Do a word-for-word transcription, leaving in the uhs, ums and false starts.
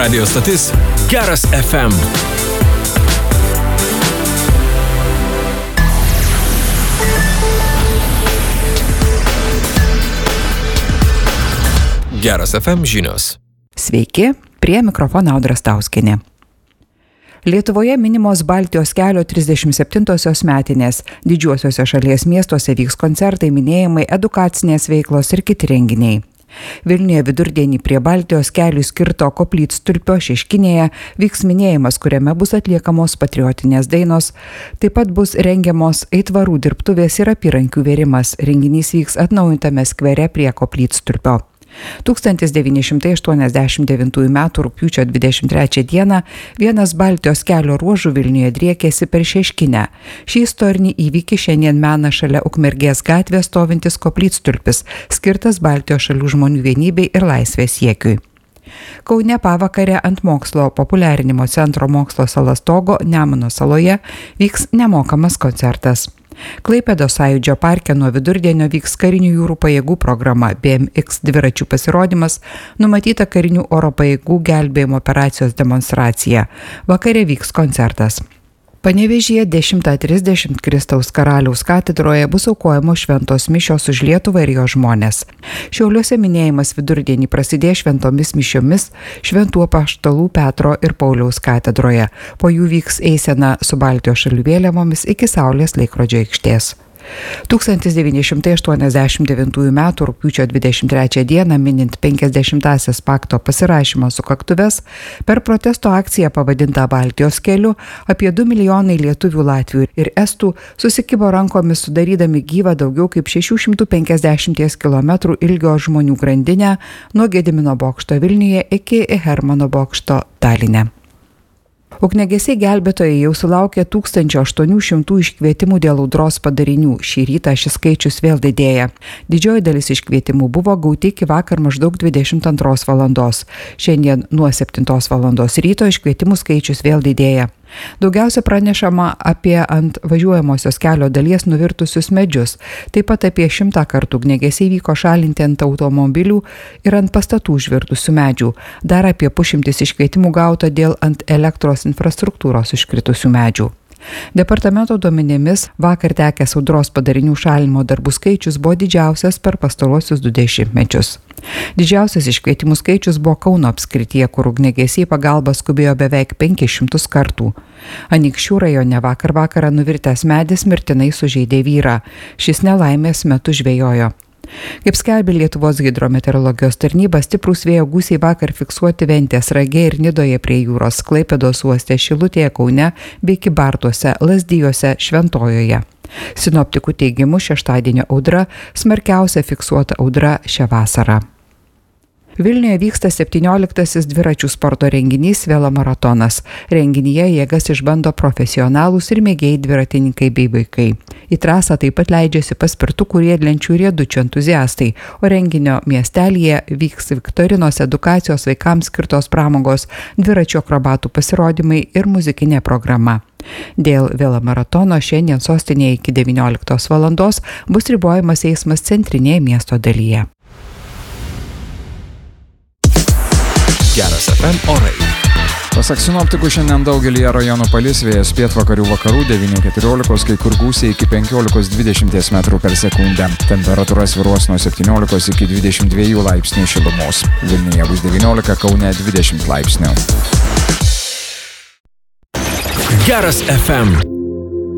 Radio stotis Geras F M. Geras F M žinios. Sveiki, prie mikrofono Audra Stauskienė. Lietuvoje minimos Baltijos kelio trisdešimt septintosios metinės. Didžiuosiuose šalies miestuose vyks koncertai, minėjimai, edukacinės veiklos ir kiti renginiai. Vilniuje vidurdienį prie Baltijos kelių skirto koplytstulpio Šeškinėje vyks minėjimas, kuriame bus atliekamos patriotinės dainos. Taip pat bus rengiamos aitvarų dirbtuvės ir apyrankių vėrimas. Renginys vyks atnaujintame skvere prie koplytstulpio. tūkstantis devyni šimtai aštuoniasdešimt devintųjų metų rugpjūčio dvidešimt trečią dieną vienas Baltijos kelio ruožų Vilniuje driekėsi per Šeškinę. Šį istorinį įvykį šiandien mena šalia Ukmergės gatvės stovintis koplytstulpis, skirtas Baltijos šalių žmonių vienybei ir laisvės siekiui. Kaune pavakare ant mokslo populiarinimo centro Mokslo sala stogo Nemuno saloje vyks nemokamas koncertas. Klaipėdos Sąjūdžio parke nuo vidurdienio vyks karinių jūrų pajėgų programa B M X dviračių pasirodymas, numatyta karinių oro pajėgų gelbėjimo operacijos demonstracija. Vakare vyks koncertas. Panevėžyje dešimtą trisdešimt Kristaus karaliaus katedroje bus aukojamos šventos mišios už Lietuvą ir jo žmones. Šiauliuose minėjimas vidurdienį prasidės šventomis mišiomis Šventų apaštalų Petro ir Pauliaus katedroje. Po jų vyks eisena su Baltijos šalių vėliavomis iki Saulės laikrodžio aikštės. tūkstantis devyni šimtai aštuoniasdešimt devintųjų metų rugpjūčio dvidešimt trečią dieną minint penkiasdešimtąsias pakto pasirašymo sukaktuves, per protesto akciją pavadintą Baltijos keliu apie du milijonai lietuvių, latvių ir estų susikibo rankomis sudarydami gyvą daugiau kaip šešių šimtų penkiasdešimties kilometrų ilgio žmonių grandinę nuo Gedimino bokšto Vilniuje iki Hermano bokšto Taline. Ugniagesiai gelbėtojai jau sulaukė tūkstančio aštuonių šimtų iškvietimų dėl audros padarinių. Šį rytą šis skaičius vėl didėja. Didžioji dalis iškvietimų buvo gauti iki vakar maždaug dvidešimt antros valandos. Šiandien nuo septintos valandos ryto iškvietimų skaičius vėl didėja. Daugiausia pranešama apie ant važiuojamosios kelio dalies nuvirtusius medžius. Taip pat apie šimtą kartų ugniagesiai vyko šalinti ant automobilių ir ant pastatų užvirtusių medžių. Dar apie pusšimtis iškvietimų gauta dėl ant elektros infrastruktūros iškritusių medžių. Departamento duomenimis vakar tekęs audros padarinių šalinimo darbų skaičius buvo didžiausias per pastaruosius du dešimtmečius. Didžiausias iškvietimų skaičius buvo Kauno apskrityje, kur ugniagesiai pagalba skubėjo beveik penkis šimtus kartų. Anykščių rajone vakar vakarą nuvirtęs medis mirtinai sužeidė vyrą. Šis nelaimės metu žvejojo. Kaip skelbė Lietuvos hidrometeorologijos tarnyba, stiprūs vėjo gūsiai vakar fiksuoti Ventės rage ir Nidoje prie jūros, Klaipėdos uoste, Šilutėje, Kaune bei Kybartuose, Lazdijuose, Šventojoje. Sinoptikų teigimu šeštadienio audra smarkiausia fiksuota audra šią vasarą. Vilniuje vyksta septynioliktasis dviračių sporto renginys Velomaratonas. Renginyje jėgas išbando profesionalūs ir mėgėjai dviratininkai bei vaikai. Į trasą taip pat leidžiasi paspirtukų riedlenčių ir riedučių entuziastai, o renginio miestelyje vyks viktorinos, edukacijos, vaikams skirtos pramogos, dviračių akrobatų pasirodymai ir muzikinė programa. Dėl velomaratono šiandien sostinėje iki devynioliktos valandos bus ribojamas eismas centrinėje miesto dalyje. Geras F M orai. Pasak sinoptikų, šiandien daugelyje rajonų palis, vėjas pietvakarių vakarų devyni keturiolikos, kai kur gūsiai iki penkiolikos dvidešimt metrų per sekundę. Temperatūra svyruos nuo septyniolikos iki dvidešimt dviejų laipsnių šilumos. Vilniuje bus devyniolika, Kaune dvidešimt laipsnių. Geras F M.